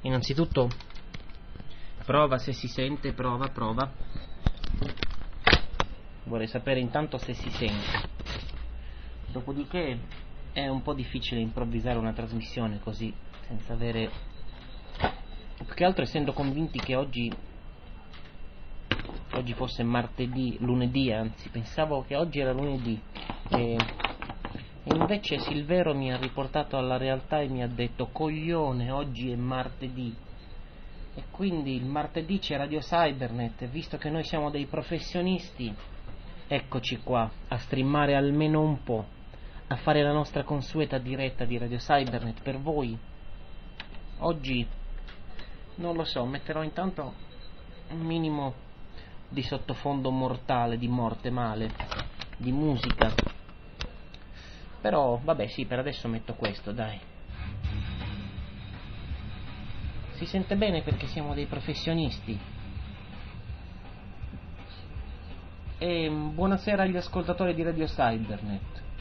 Innanzitutto prova se si sente, prova. Vorrei sapere intanto se si sente. Dopodiché è un po' difficile improvvisare una trasmissione così, senza avere... Più che altro essendo convinti che oggi fosse martedì, lunedì anzi, pensavo che oggi era lunedì. E invece Silvero mi ha riportato alla realtà e mi ha detto: coglione, oggi è martedì. E quindi il martedì c'è Radio Cybernet, e visto che noi siamo dei professionisti, eccoci qua a streamare almeno un po', a fare la nostra consueta diretta di Radio Cybernet per voi. Oggi non lo so, metterò intanto un minimo di sottofondo mortale, di morte male, di musica. Però vabbè, sì, per adesso metto questo, dai. Si sente bene perché siamo dei professionisti. E buonasera agli ascoltatori di Radio Cybernet.